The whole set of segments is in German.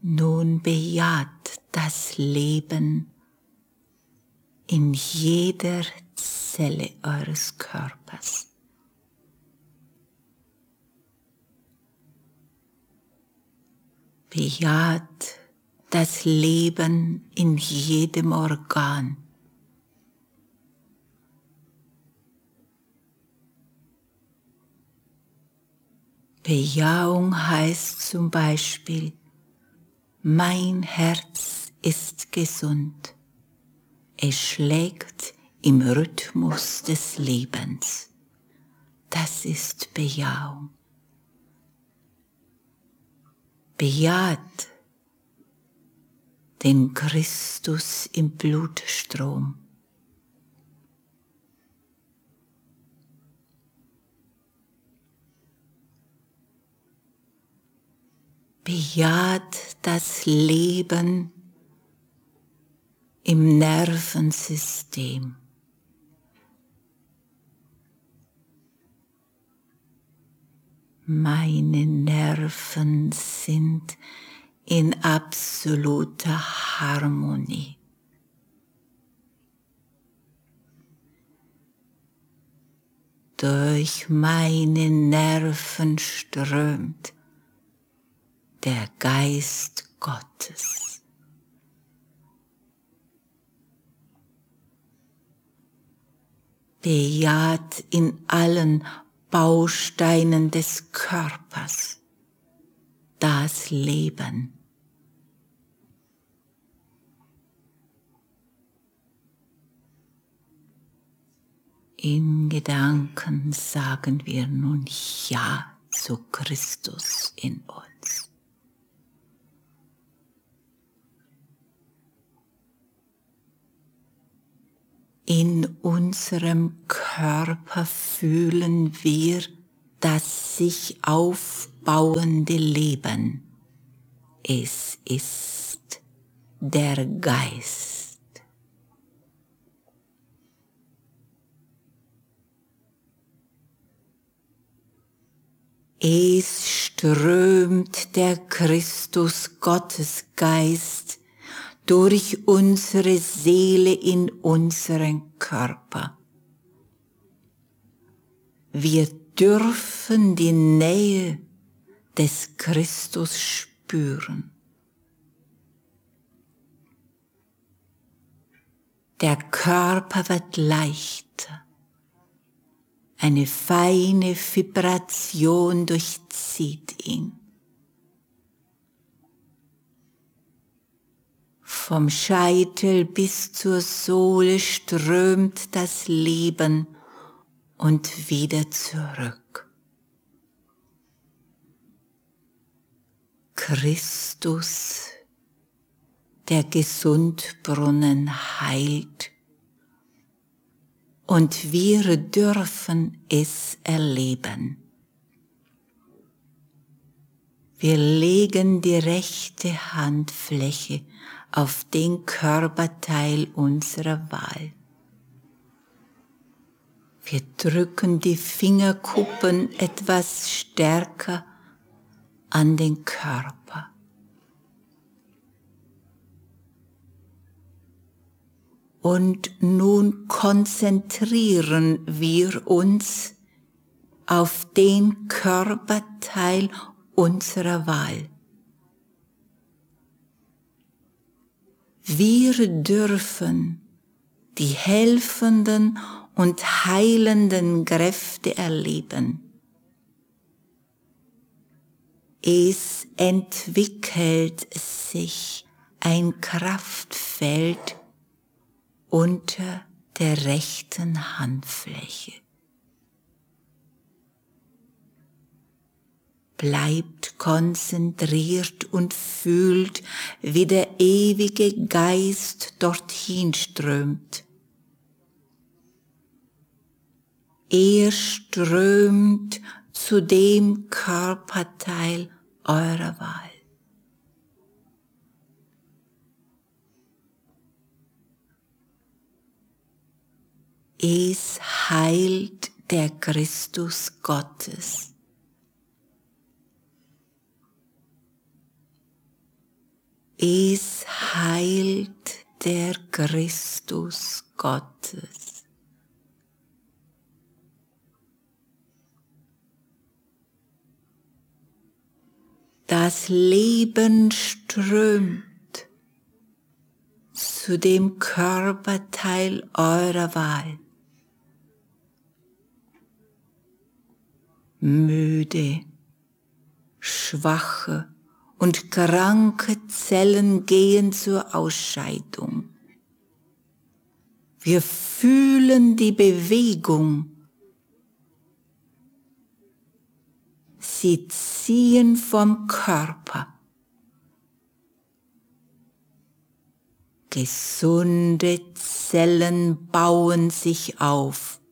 Nun bejaht das Leben in jeder Zelle eures Körpers. Bejaht das Leben in jedem Organ. Bejahung heißt zum Beispiel, mein Herz ist gesund. Es schlägt im Rhythmus des Lebens. Das ist Bejahung. Bejaht den Christus im Blutstrom. Bejaht das Leben im Nervensystem. Meine Nerven sind in absoluter Harmonie. Durch meine Nerven strömt der Geist Gottes. Bejaht in allen Bausteinen des Körpers das Leben. In Gedanken sagen wir nun Ja zu Christus in uns. In unserem Körper fühlen wir das sich aufbauende Leben. Es ist der Geist. Es strömt der Christus Gottesgeist durch unsere Seele in unseren Körper. Wir dürfen die Nähe des Christus spüren. Der Körper wird leichter. Eine feine Vibration durchzieht ihn. Vom Scheitel bis zur Sohle strömt das Leben und wieder zurück. Christus, der Gesundbrunnen, heilt und wir dürfen es erleben. Wir legen die rechte Handfläche auf den Körperteil unserer Wahl. Wir drücken die Fingerkuppen etwas stärker an den Körper. Und nun konzentrieren wir uns auf den Körperteil unserer Wahl. Wir dürfen die helfenden und heilenden Kräfte erleben. Es entwickelt sich ein Kraftfeld unter der rechten Handfläche. Bleibt konzentriert und fühlt, wie der ewige Geist dorthin strömt. Er strömt zu dem Körperteil eurer Wahl. Es heilt der Christus Gottes. Es heilt der Christus Gottes. Das Leben strömt zu dem Körperteil eurer Wahl. Müde, schwache und kranke Zellen gehen zur Ausscheidung. Wir fühlen die Bewegung. Sie ziehen vom Körper. Gesunde Zellen bauen sich auf.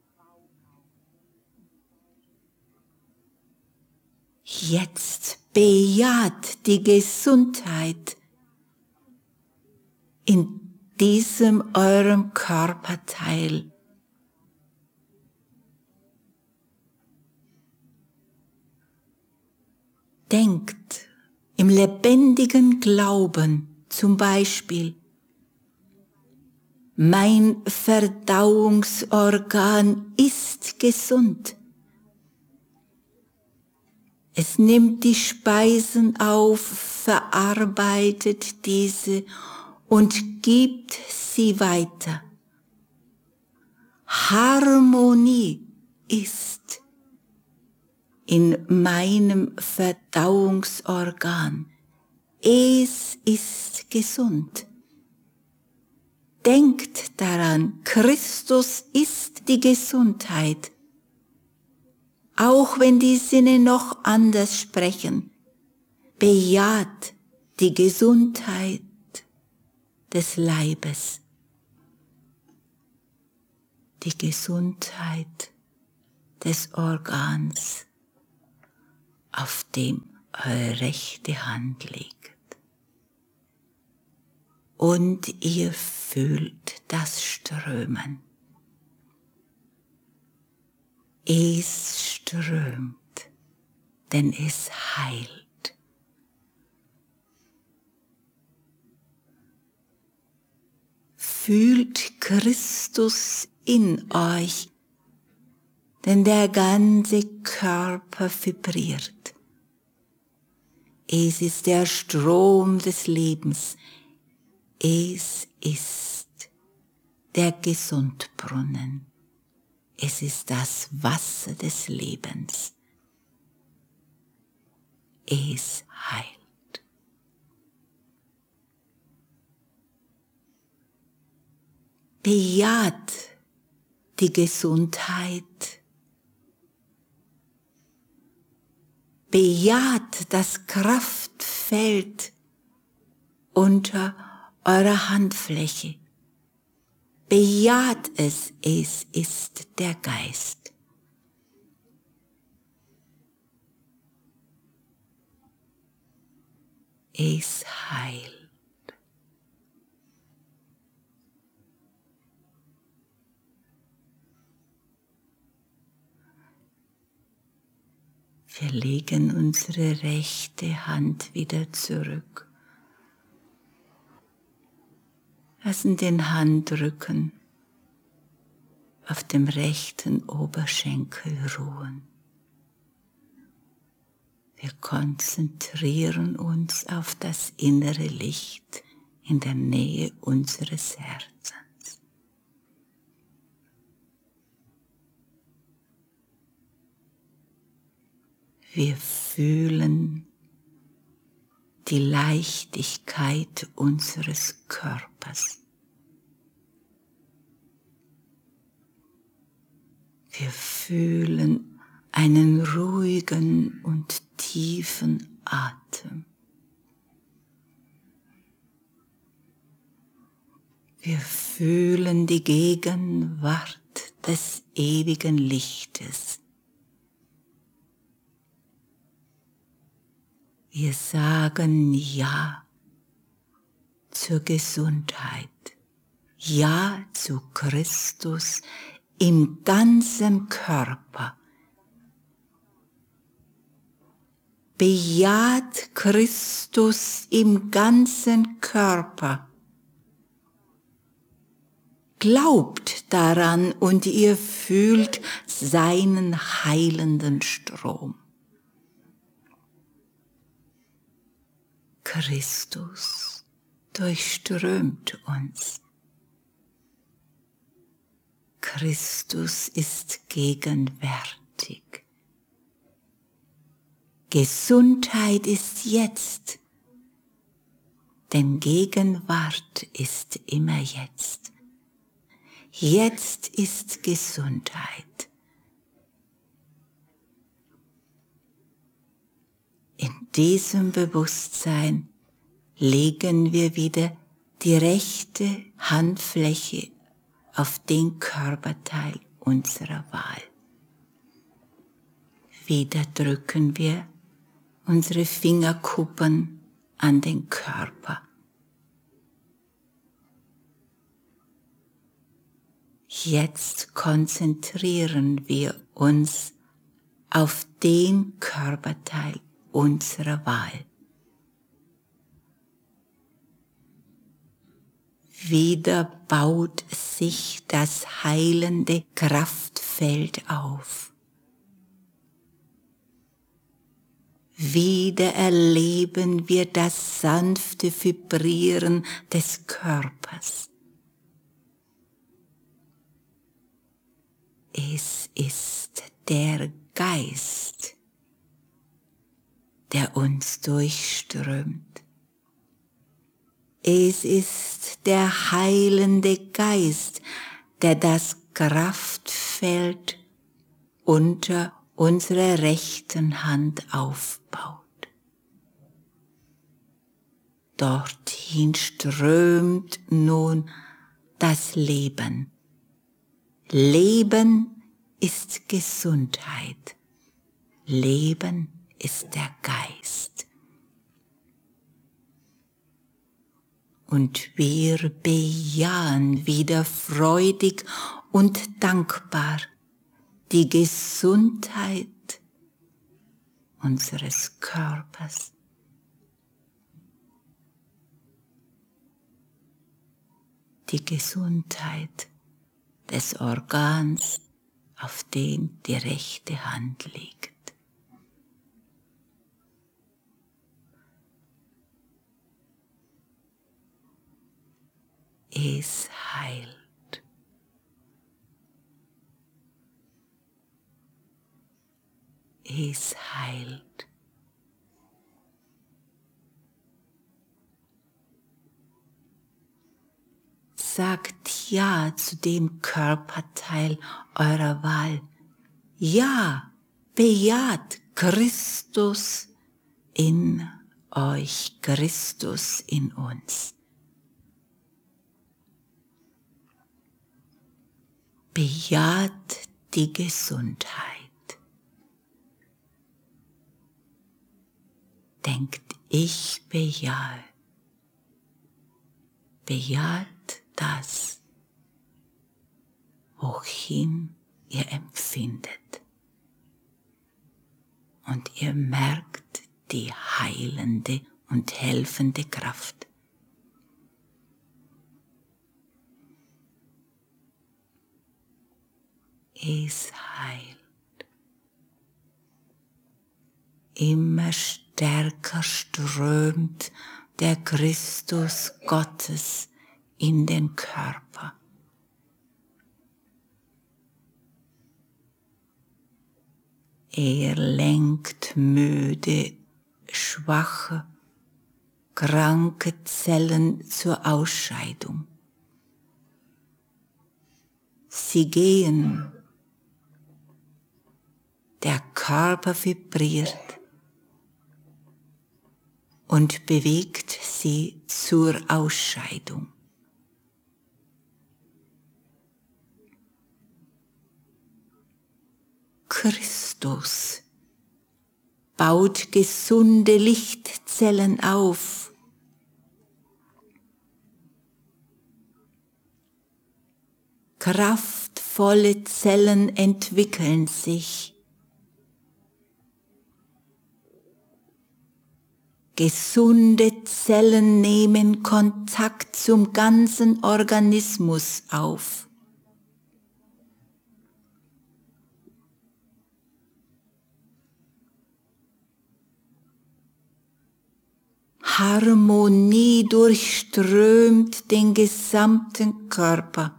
Jetzt bejaht die Gesundheit in diesem eurem Körperteil. Denkt im lebendigen Glauben zum Beispiel: Mein Verdauungsorgan ist gesund. Es nimmt die Speisen auf, verarbeitet diese und gibt sie weiter. Harmonie ist in meinem Verdauungsorgan. Es ist gesund. Denkt daran, Christus ist die Gesundheit. Auch wenn die Sinne noch anders sprechen, bejaht die Gesundheit des Leibes, die Gesundheit des Organs, auf dem eure rechte Hand liegt. Und ihr fühlt das Strömen. Es strömt, denn es heilt. Fühlt Christus in euch, denn der ganze Körper vibriert. Es ist der Strom des Lebens. Es ist der Gesundbrunnen. Es ist das Wasser des Lebens. Es heilt. Bejaht die Gesundheit. Bejaht das Kraftfeld unter eurer Handfläche. Bejaht es ist der Geist. Es heilt. Wir legen unsere rechte Hand wieder zurück. Lassen den Handrücken auf dem rechten Oberschenkel ruhen. Wir konzentrieren uns auf das innere Licht in der Nähe unseres Herzens. Wir fühlen die Leichtigkeit unseres Körpers. Wir fühlen einen ruhigen und tiefen Atem. Wir fühlen die Gegenwart des ewigen Lichtes. Wir sagen Ja zur Gesundheit, Ja zu Christus im ganzen Körper. bejaht Christus im ganzen Körper. Glaubt daran und ihr fühlt seinen heilenden Strom. Christus durchströmt uns. Christus ist gegenwärtig. Gesundheit ist jetzt, denn Gegenwart ist immer jetzt. Jetzt ist Gesundheit. In diesem Bewusstsein legen wir wieder die rechte Handfläche auf den Körperteil unserer Wahl. Wieder drücken wir unsere Fingerkuppen an den Körper. Jetzt konzentrieren wir uns auf den Körperteil unserer Wahl. Wieder baut sich das heilende Kraftfeld auf. Wieder erleben wir das sanfte Vibrieren des Körpers. Es ist der Geist, der uns durchströmt. Es ist der heilende Geist, der das Kraftfeld unter unserer rechten Hand aufbaut. Dorthin strömt nun das Leben. Leben ist Gesundheit. Leben ist der Geist. Und wir bejahen wieder freudig und dankbar die Gesundheit unseres Körpers. Die Gesundheit des Organs, auf dem die rechte Hand liegt. Es heilt. Es heilt. Sagt Ja zu dem Körperteil eurer Wahl. Ja, bejaht Christus in euch, Christus in uns. Bejaht die Gesundheit. Denkt, ich bejahe. Bejaht das, wohin ihr empfindet. Und ihr merkt die heilende und helfende Kraft. Es heilt. Immer stärker strömt der Christus Gottes in den Körper. Er lenkt müde, schwache, kranke Zellen zur Ausscheidung. Sie gehen, der Körper vibriert und bewegt sie zur Ausscheidung. Christus baut gesunde Lichtzellen auf. Kraftvolle Zellen entwickeln sich. Gesunde Zellen nehmen Kontakt zum ganzen Organismus auf. Harmonie durchströmt den gesamten Körper.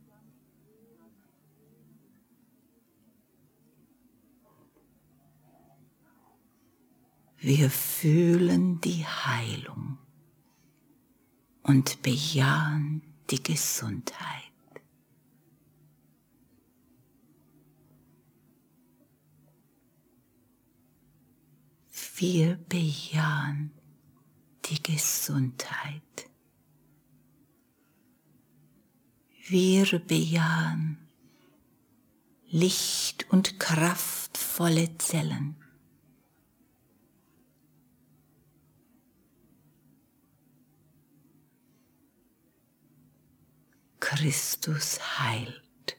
Wir fühlen die Heilung und bejahen die Gesundheit. Wir bejahen die Gesundheit. Wir bejahen Licht- und kraftvolle Zellen. Christus heilt.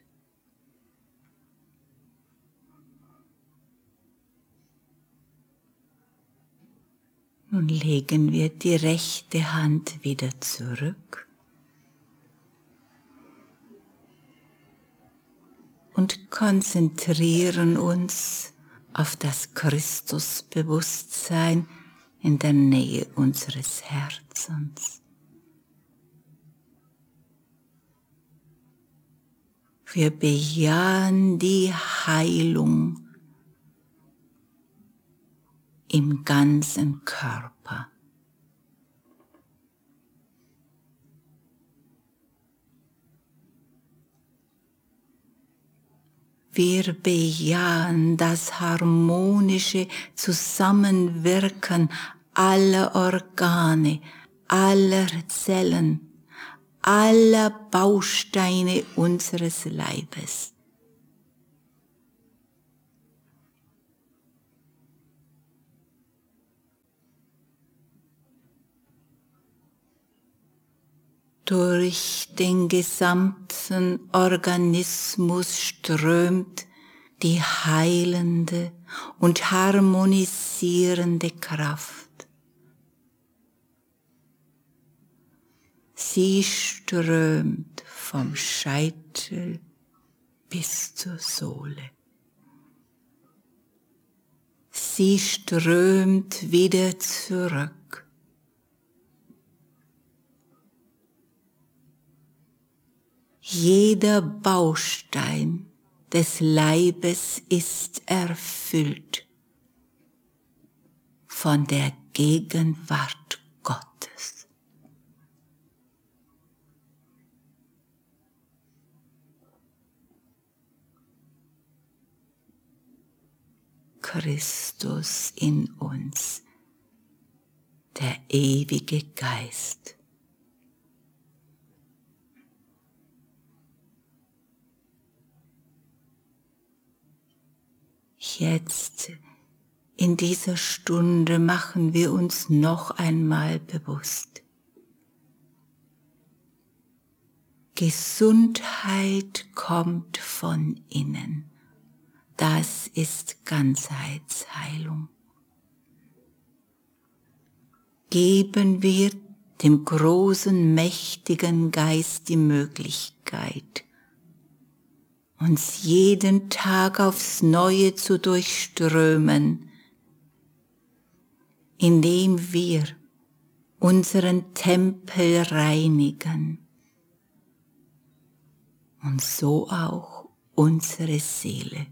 Nun legen wir die rechte Hand wieder zurück und konzentrieren uns auf das Christusbewusstsein in der Nähe unseres Herzens. Wir bejahen die Heilung im ganzen Körper. Wir bejahen das harmonische Zusammenwirken aller Organe, aller Zellen, aller Bausteine unseres Leibes. Durch den gesamten Organismus strömt die heilende und harmonisierende Kraft. Sie strömt vom Scheitel bis zur Sohle. Sie strömt wieder zurück. Jeder Baustein des Leibes ist erfüllt von der Gegenwart Gottes. Christus in uns, der ewige Geist. Jetzt, in dieser Stunde, machen wir uns noch einmal bewusst: Gesundheit kommt von innen. Das ist Ganzheitsheilung. Geben wir dem großen, mächtigen Geist die Möglichkeit, uns jeden Tag aufs Neue zu durchströmen, indem wir unseren Tempel reinigen und so auch unsere Seele.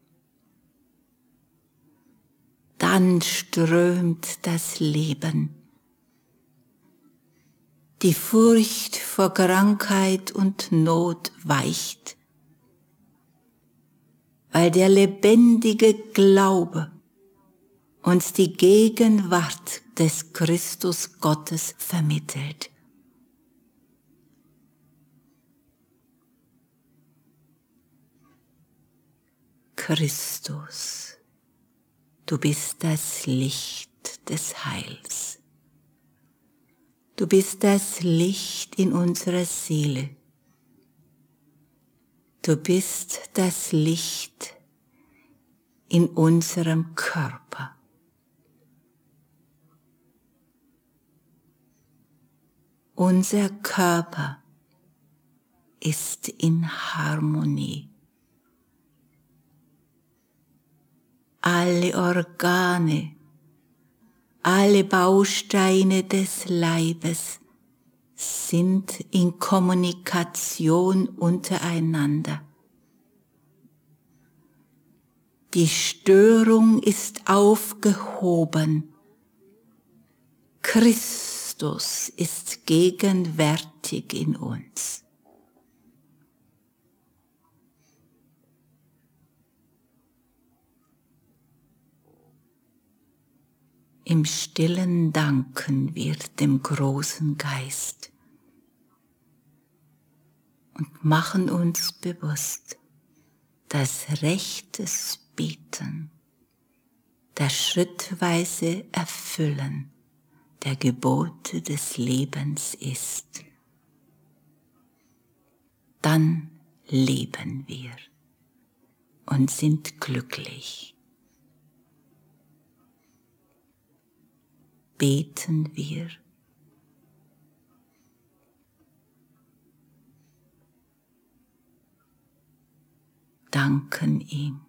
Dann strömt das Leben. Die Furcht vor Krankheit und Not weicht, weil der lebendige Glaube uns die Gegenwart des Christus Gottes vermittelt. Christus, du bist das Licht des Heils. Du bist das Licht in unserer Seele. Du bist das Licht in unserem Körper. Unser Körper ist in Harmonie. Alle Organe, alle Bausteine des Leibes sind in Kommunikation untereinander. Die Störung ist aufgehoben. Christus ist gegenwärtig in uns. Im Stillen danken wir dem großen Geist und machen uns bewusst, dass rechtes Beten, das schrittweise Erfüllen der Gebote des Lebens ist. Dann leben wir und sind glücklich. Beten wir. Danken ihm.